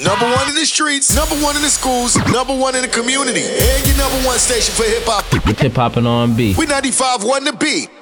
Number one in the streets, number one in the schools, number one in the community, and your number one station for hip hop. Hip hop and R&B. We 95.1 The Beat.